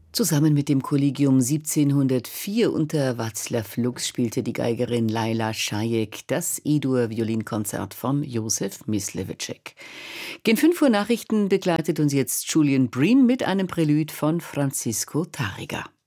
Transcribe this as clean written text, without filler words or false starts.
Zusammen mit dem Kollegium 1704 unter Václav Lux spielte die Geigerin Laila Šajek das E-Dur-Violinkonzert von Josef Myslewitschek. Gen 5 Uhr Nachrichten begleitet uns jetzt Julian Breen mit einem Prälude von Francisco Tárrega.